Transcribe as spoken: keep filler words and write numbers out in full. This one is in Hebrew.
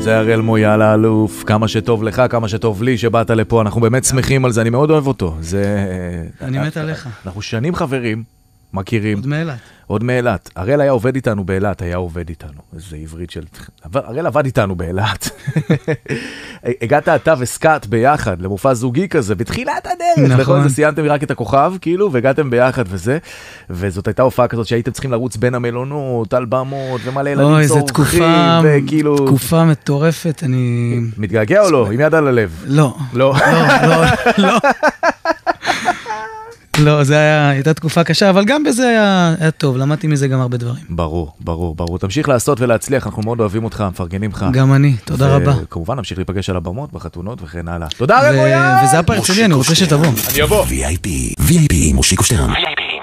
זה הראל מויאל האלוף, כמה שטוב לך, כמה שטוב לי שבאת לפה, אנחנו באמת שמחים על זה, אני מאוד אוהב אותו. אני מת עליך. אנחנו שנים חברים, מכירים. עוד מאילת. עוד מאילת. הראל היה עובד איתנו באילת, היה עובד איתנו. זה עברית של... הראל עבד איתנו באילת. הגעת אתה וסקאט ביחד, למופע זוגי כזה, בתחילת הדרך. נכון. זה סיימתם רק את הכוכב, כאילו, והגעתם ביחד וזה. וזאת הייתה הופעה כזאת שהייתם צריכים לרוץ בין המלונות, על במות, ומלא ילדים צורכים, וכאילו... תקופה מטורפת, אני... מתגעגע או לא? עם יד על הלב? לא. לא. לא, לא. לא, זה היה, הייתה תקופה קשה, אבל גם בזה היה, היה טוב, למדתי מזה גם הרבה דברים. ברור, ברור, ברור. תמשיך לעשות ולהצליח, אנחנו מאוד אוהבים אותך, מפרגנים לך. גם אני, תודה רבה. וכמובן, נמשיך להיפגש על הבמות, בחתונות וכן הלאה. תודה רבה, וזה הפרק שלי, אני רוצה שתבוא. אני אבוא. וי איי פי, וי איי פי, מושיקו שטרן.